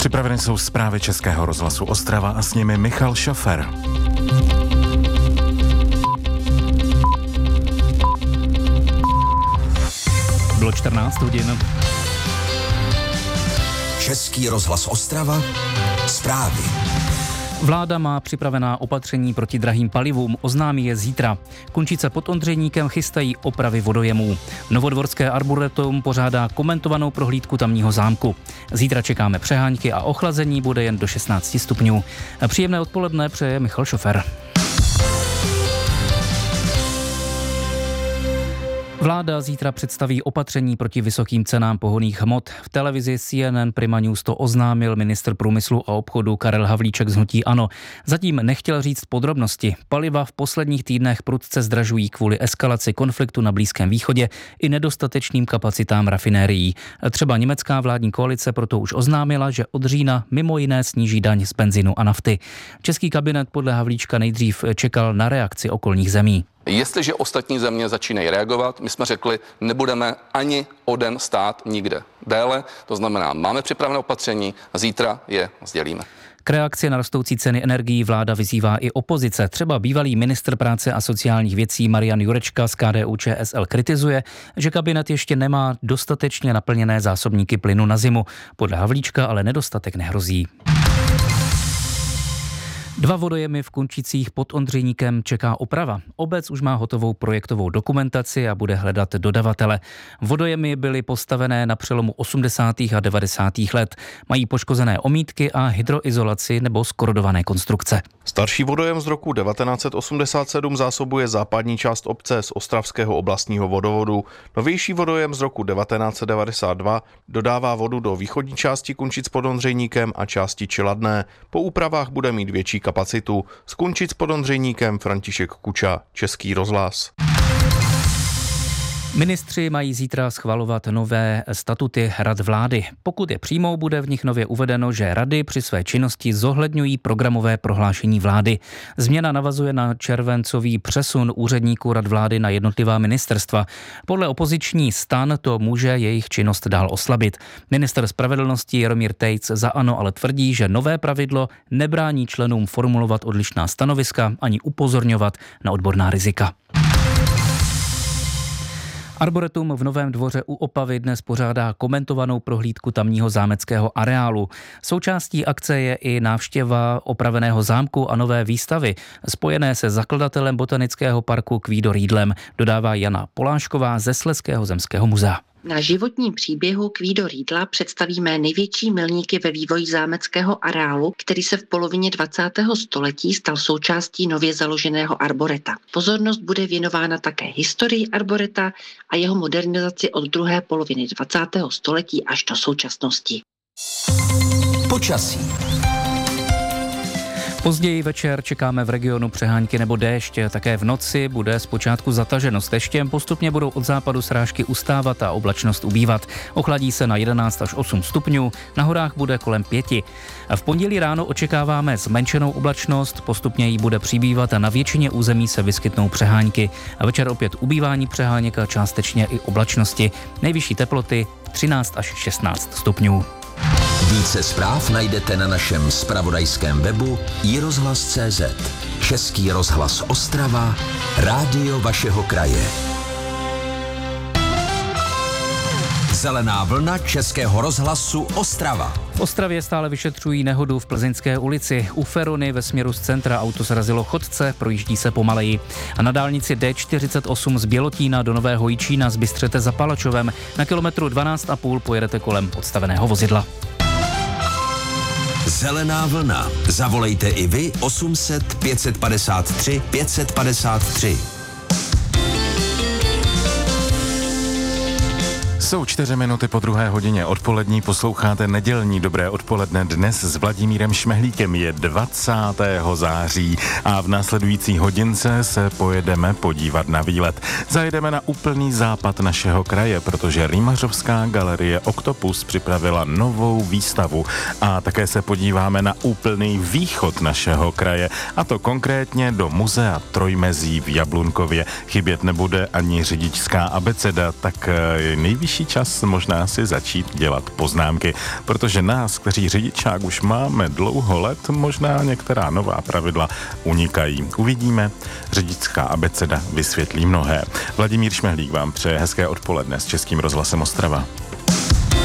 Připraveny jsou zprávy Českého rozhlasu Ostrava a s nimi Michal Šofer. Bylo 14 hodin. Český rozhlas Ostrava, zprávy. Vláda má připravená opatření proti drahým palivům, oznámí je zítra. Kunčice pod Ondřejníkem chystají opravy vodojemů. Novodvorské arboretum pořádá komentovanou prohlídku tamního zámku. Zítra čekáme přehánky a ochlazení bude jen do 16 stupňů. Příjemné odpoledne přeje Michal Šofer. Vláda zítra představí opatření proti vysokým cenám pohonných hmot. V televizi CNN Prima News to oznámil ministr průmyslu a obchodu Karel Havlíček z hnutí ANO. Zatím nechtěl říct podrobnosti. Paliva v posledních týdnech prudce zdražují kvůli eskalaci konfliktu na Blízkém východě i nedostatečným kapacitám rafinérií. Třeba německá vládní koalice proto už oznámila, že od října mimo jiné sníží daň z benzínu a nafty. Český kabinet podle Havlíčka nejdřív čekal na reakci okolních zemí. Jestliže ostatní země začínají reagovat, my jsme řekli, nebudeme ani o den stát nikde déle, to znamená, máme připravené opatření a zítra je sdělíme. K reakci na rostoucí ceny energií vláda vyzývá i opozice. Třeba bývalý ministr práce a sociálních věcí Marian Jurečka z KDU-ČSL kritizuje, že kabinet ještě nemá dostatečně naplněné zásobníky plynu na zimu. Podle Havlíčka ale nedostatek nehrozí. 2 vodojemy v Kunčicích pod Ondřejníkem čeká oprava. Obec už má hotovou projektovou dokumentaci a bude hledat dodavatele. Vodojemy byly postavené na přelomu 80. a 90. let. Mají poškozené omítky a hydroizolaci nebo skorodované konstrukce. Starší vodojem z roku 1987 zásobuje západní část obce z Ostravského oblastního vodovodu. Novější vodojem z roku 1992 dodává vodu do východní části Kunčic pod Ondřejníkem a části Čiladné. Po úpravách bude mít větší kapacitu. Z Kunčic pod Ondřejníkem František Kuča, Český rozhlas. Ministři mají zítra schvalovat nové statuty rad vlády. Pokud je přijmou, bude v nich nově uvedeno, že rady při své činnosti zohledňují programové prohlášení vlády. Změna navazuje na červencový přesun úředníků rad vlády na jednotlivá ministerstva. Podle opoziční STAN to může jejich činnost dál oslabit. Ministr spravedlnosti Jaromír Tejc za ANO ale tvrdí, že nové pravidlo nebrání členům formulovat odlišná stanoviska ani upozorňovat na odborná rizika. Arboretum v Novém Dvoře u Opavy dnes pořádá komentovanou prohlídku tamního zámeckého areálu. Součástí akce je i návštěva opraveného zámku a nové výstavy, spojené se zakladatelem botanického parku Kvído Rýdlem, dodává Jana Polášková ze Slezského zemského muzea. Na životním příběhu Kvído Rýdla představíme největší milníky ve vývoji zámeckého areálu, který se v polovině 20. století stal součástí nově založeného arboreta. Pozornost bude věnována také historii arboreta a jeho modernizaci od druhé poloviny 20. století až do současnosti. Počasí. Později večer čekáme v regionu přehánky nebo déšť. Také v noci bude zpočátku zataženo s deštěm, postupně budou od západu srážky ustávat a oblačnost ubývat. Ochladí se na 11 až 8 stupňů, na horách bude kolem 5. V pondělí ráno očekáváme zmenšenou oblačnost, postupně jí bude přibývat a na většině území se vyskytnou přehánky. A večer opět ubývání přeháněk a částečně i oblačnosti. Nejvyšší teploty 13 až 16 stupňů. Více zpráv najdete na našem zpravodajském webu iRozhlas.cz. Český rozhlas Ostrava, rádio vašeho kraje. Zelená vlna Českého rozhlasu Ostrava. V Ostravě stále vyšetřují nehodu v Plzeňské ulici. U Feruny ve směru z centra auto srazilo chodce, projíždí se pomaleji. A na dálnici D48 z Bělotína do Nového Jičína z Bystřete za Palačovem na kilometru 12,5 pojedete kolem odstaveného vozidla. Zelená vlna. Zavolejte i vy 800 553 553. Jsou 4 minuty po 2. hodině odpolední, posloucháte nedělní Dobré odpoledne. Dnes s Vladimírem Šmehlíkem je 20. září a v následující hodince se pojedeme podívat na výlet. Zajedeme na úplný západ našeho kraje, protože Rýmařovská galerie Oktopus připravila novou výstavu a také se podíváme na úplný východ našeho kraje, a to konkrétně do muzea Trojmezí v Jablunkově. Chybět nebude ani řidičská abeceda, tak nejvyšší nejvyšší čas možná si začít dělat poznámky, protože nás, kteří řidičák už máme dlouho let, možná některá nová pravidla unikají. Uvidíme, řidičská abeceda vysvětlí mnohé. Vladimír Šmehlík vám přeje hezké odpoledne s Českým rozhlasem Ostrava.